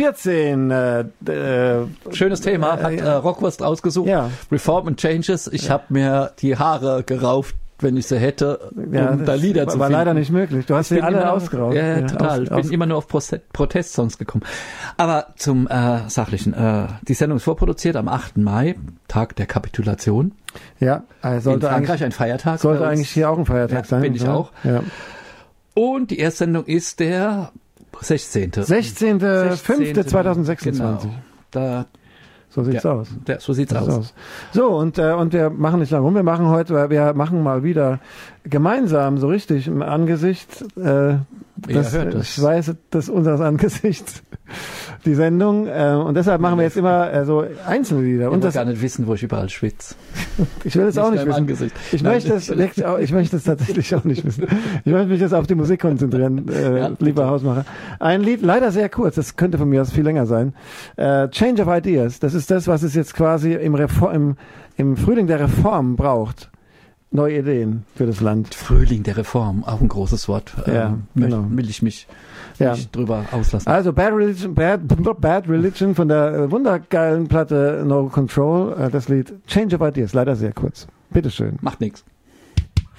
14. Schönes Thema, hat Rockwurst ausgesucht. Ja. Reform and Changes. Ich habe mir die Haare gerauft, wenn ich sie hätte, um da Lieder zu finden. War leider nicht möglich. Du hast sie alle ausgerauft. Ja, total. Ich bin immer nur auf Protestsongs gekommen. Aber zum Sachlichen. Die Sendung ist vorproduziert am 8. Mai, Tag der Kapitulation. Ja, sollte in Frankreich ein Feiertag. Sollte eigentlich hier auch ein Feiertag sein. Finde ich auch. Ja. Und die Erstsendung ist der 16. 16.05.2026. Genau. So sieht's aus. So sieht's aus. So, und wir machen nicht lange rum. Wir machen mal wieder gemeinsam so richtig im Angesicht, ich weiß, das unseres Angesichts, die Sendung. Und deshalb machen wir jetzt immer so einzelne Lieder. Ich will gar nicht wissen, wo ich überall schwitze. Ich will es auch nicht wissen. Angesicht. Ich möchte es tatsächlich auch nicht wissen. Ich möchte mich jetzt auf die Musik konzentrieren, lieber Hausmacher. Ein Lied, leider sehr kurz, das könnte von mir aus viel länger sein. Change of Ideas, das ist das, was es jetzt quasi im Frühling der Reform braucht. Neue Ideen für das Land. Frühling der Reform, auch ein großes Wort. Genau. Will ich mich nicht drüber auslassen. Also Bad Religion von der wundergeilen Platte No Control, das Lied Change of Ideas, leider sehr kurz. Bitteschön. Macht nichts.